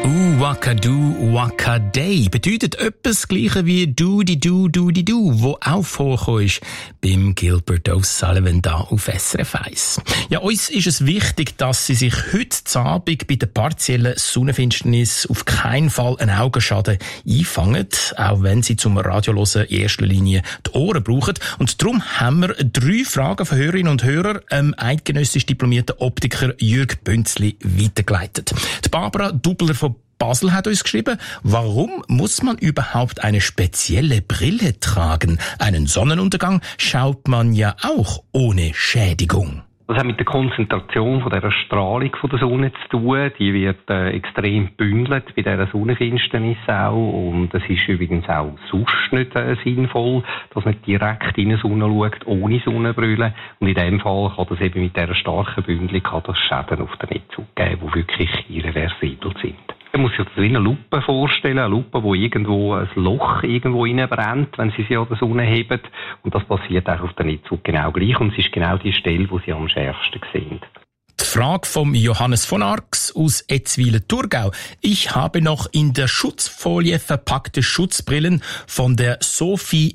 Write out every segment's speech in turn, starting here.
Wakadu, Wakaday bedeutet etwas das Gleiche wie Du, wo auch vorgekommen ist beim Gilbert O'Sullivan da auf SRF 1. Ja, uns ist es wichtig, dass Sie sich heute Abend bei der partiellen Sonnenfinsternis auf keinen Fall einen Augenschaden einfangen, auch wenn Sie zum Radiohören in erster Linie die Ohren brauchen. Und darum haben wir 3 Fragen von Hörerinnen und Hörern eidgenössisch diplomierten Optiker Jürg Bünzli weitergeleitet. Die Barbara Dubler von Basel hat uns geschrieben, warum muss man überhaupt eine spezielle Brille tragen? Einen Sonnenuntergang schaut man ja auch ohne Schädigung. Das hat mit der Konzentration von dieser Strahlung von der Sonne zu tun. Die wird extrem bündelt bei dieser Sonnenfinsternis auch. Und es ist übrigens auch sonst nicht sinnvoll, dass man direkt in die Sonne schaut, ohne Sonnenbrille. Und in dem Fall kann das eben mit dieser starken Bündelung Schäden auf den Netzhaut geben, die wirklich irreversibel sind. Man muss sich das wie eine Lupe vorstellen, eine Lupe, wo irgendwo ein Loch irgendwo reinbrennt, wenn Sie sie an der Sonne heben. Und das passiert auch auf der Netzhaut genau gleich. Und es ist genau die Stelle, wo Sie am schärfsten sehen. Die Frage vom Johannes von Arx aus Etzwiler-Thurgau. Ich habe noch in der Schutzfolie verpackte Schutzbrillen von der Sophie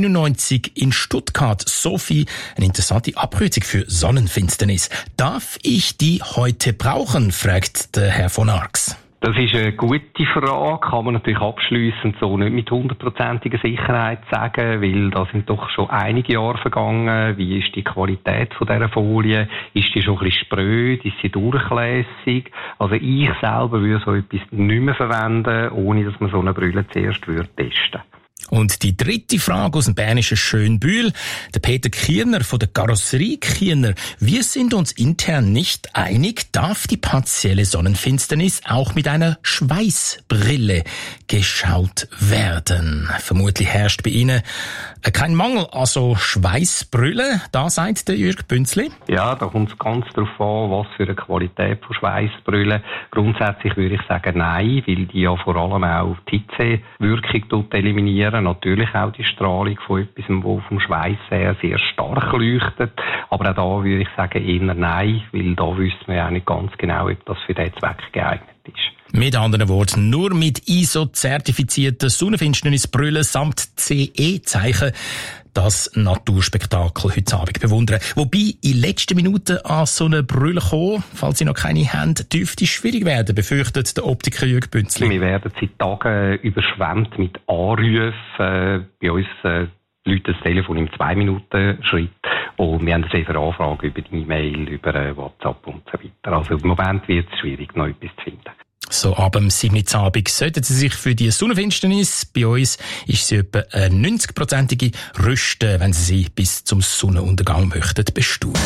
99 in Stuttgart. Sophie, eine interessante Abkürzung für Sonnenfinsternis. Darf ich die heute brauchen? Fragt der Herr von Arx. Das ist eine gute Frage, kann man natürlich abschliessend so nicht mit 100%iger Sicherheit sagen, weil da sind doch schon einige Jahre vergangen. Wie ist die Qualität von dieser Folie? Ist die schon ein bisschen spröd? Ist sie durchlässig? Also ich selber würde so etwas nicht mehr verwenden, ohne dass man so eine Brille zuerst testen würde. Und die 3. Frage aus dem bernischen Schönbühl. Der Peter Kierner von der Karosserie Kierner. Wir sind uns intern nicht einig, darf die partielle Sonnenfinsternis auch mit einer Schweißbrille geschaut werden? Vermutlich herrscht bei Ihnen kein Mangel, also Schweißbrille. Da sagt der Jürg Bünzli. Ja, da kommt es ganz darauf an, was für eine Qualität von Schweißbrille. Grundsätzlich würde ich sagen nein, weil die ja vor allem auch die Hitzewirkung eliminieren. Natürlich auch die Strahlung von etwas, wo vom Schweiß her sehr stark leuchtet. Aber auch da würde ich sagen eher nein, weil da wüsste man ja nicht ganz genau, ob das für diesen Zweck geeignet ist. Mit anderen Worten, nur mit ISO-zertifizierten Sonnenfinsternisbrillen samt CE-Zeichen das Naturspektakel heute Abend bewundern. Wobei in letzten Minuten an so eine Brille kommen, falls Sie noch keine haben, dürfte schwierig werden, befürchtet der Optiker Jürg Bünzli. Wir werden seit Tagen überschwemmt mit Anrufen. Bei uns läutet das Telefon im 2-Minuten-Schritt. Und wir haben sehr viele Anfragen über die E-Mail, über WhatsApp und so weiter. Also im Moment wird es schwierig, noch etwas zu finden. So ab dem 7. Abend sollten Sie sich für die Sonnenfinsternis, bei uns ist sie etwa eine 90%ige, rüsten, wenn Sie sie bis zum Sonnenuntergang möchten bestaunen.